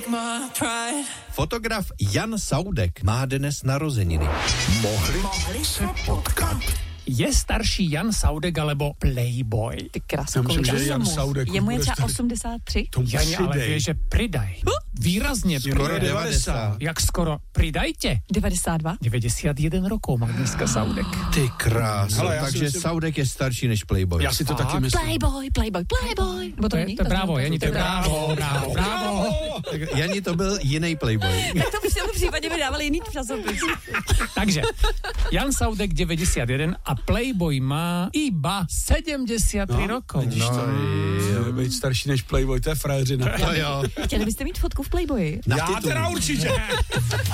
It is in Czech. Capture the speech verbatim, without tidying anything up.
Fotograf Jan Saudek má dnes narozeniny. Mohli, Mohli se potkat. Je starší Jan Saudek alebo Playboy? Ty krásu, kolik je mu je třeba osmdesát tři? Janě, ale vie, že pridaj. Výrazně Skoro pridaj. devadesát. Jak skoro? Pridajte. devadesát dva? devadesát jeden rokov má dneska Saudek. Ty kráso, Hele, já si takže myslím- Saudek je starší než Playboy. Já si to Fakt? taky myslím. Playboy, Playboy, Playboy. Nebo To je, není? to je právo, Jani, to je právo, právo, právo. Tak Jani, to byl jiný Playboy. Tak to v tom případě by dávali jiný časopis. Takže, Jan Saudek devadesát jeden a Playboy má iba sedmdesiat tri rokov. Vidíš to, je, být starší než Playboy, to je frajeřina. No jo. Chtěli byste mít fotku v Playboyi? Na Já titulu. teda určitě.